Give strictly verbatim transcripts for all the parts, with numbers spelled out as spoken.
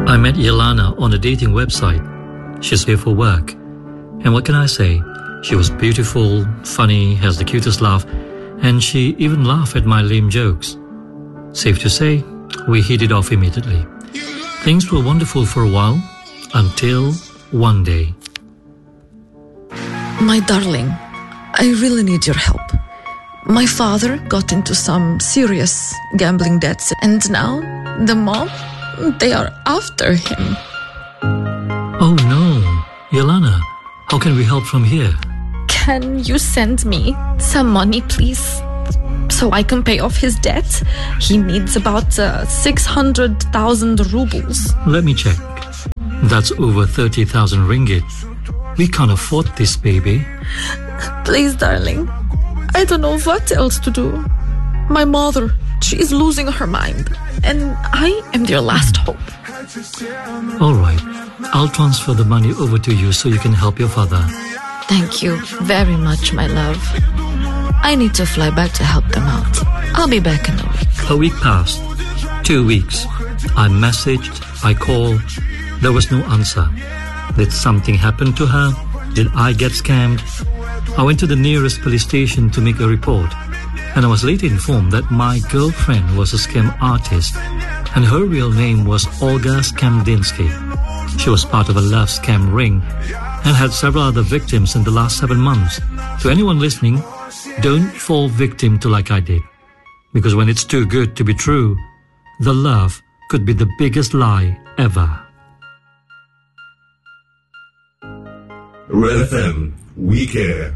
I met Yelana on a dating website. She's here for work. And what can I say? She was beautiful, funny, has the cutest laugh, and she even laughed at my lame jokes. Safe to say, we hit it off immediately. Things were wonderful for a while, until one day. My darling, I really need your help. My father got into some serious gambling debts, and now the mom, they are after him. Oh no, Yelana, how can we help from here? Can you send me some money, please, so I can pay off his debt? He needs about uh, six hundred thousand rubles. Let me check. That's over thirty thousand ringgit. We can't afford this, baby. Please, darling. I don't know what else to do. My mother, she is losing her mind, and I am their last hope. All right. I'll transfer the money over to you so you can help your father. Thank you very much, my love. I need to fly back to help them out. I'll be back in a week. A week passed. Two weeks. I messaged, I called. There was no answer. Did something happen to her? Did I get scammed? I went to the nearest police station to make a report, and I was later informed that my girlfriend was a scam artist, and her real name was Olga Skamdinsky. She was part of a love scam ring and had several other victims in the last seven months. To anyone listening, don't fall victim to like I did, because when it's too good to be true, the love could be the biggest lie ever. Red F M, we care.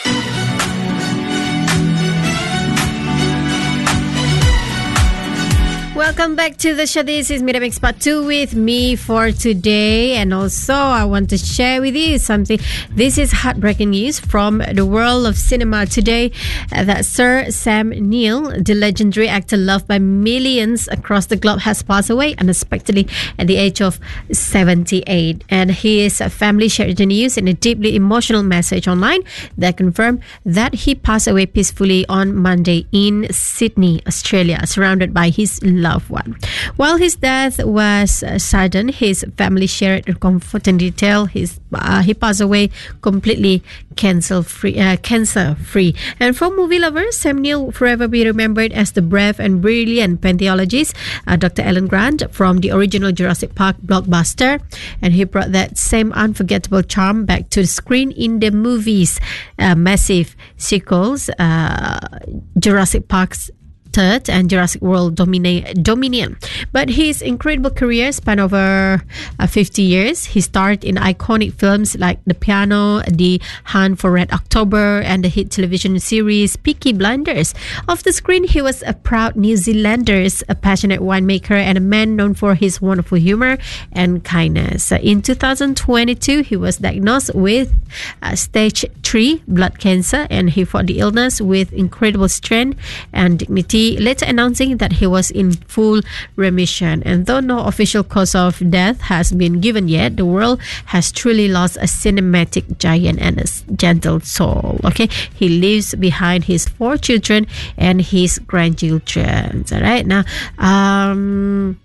Welcome back to the show. This is Mira Mix Part two with me for today. And also, I want to share with you something. This is heartbreaking news from the world of cinema today. Uh, that Sir Sam Neill, the legendary actor loved by millions across the globe, has passed away unexpectedly at the age of seventy-eight. And his family shared the news in a deeply emotional message online that confirmed that he passed away peacefully on Monday in Sydney, Australia, surrounded by his loved one. While his death was uh, sudden, his family shared in comforting detail. His uh, he passed away completely cancer free. Uh, cancer free. And for movie lovers, Sam Neill will forever be remembered as the brave and brilliant paleontologist, uh, Doctor Alan Grant from the original Jurassic Park blockbuster, and he brought that same unforgettable charm back to the screen in the movies, uh, massive sequels, uh, Jurassic Park's Third and Jurassic World Domina- Dominion. But his incredible career spanned over uh, fifty years. He starred in iconic films like The Piano, The Hunt for Red October, and the hit television series Peaky Blinders. Off the screen, he was a proud New Zealander, a passionate winemaker, and a man known for his wonderful humor and kindness. In two thousand twenty-two, he was diagnosed with uh, stage three blood cancer, and he fought the illness with incredible strength and dignity, later announcing that he was in full remission. And though no official cause of death has been given yet, the world has truly lost a cinematic giant and a gentle soul. Okay, he leaves behind his four children and his grandchildren. All right, now um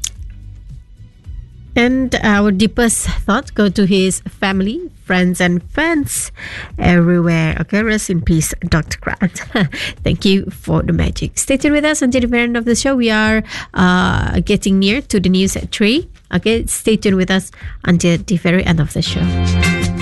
and our deepest thoughts go to his family, friends, and fans everywhere. Okay, rest in peace, Doctor Grant. Thank you for the magic. Stay tuned with us until the very end of the show. We are uh, getting near to the news at three. Okay, stay tuned with us until the very end of the show.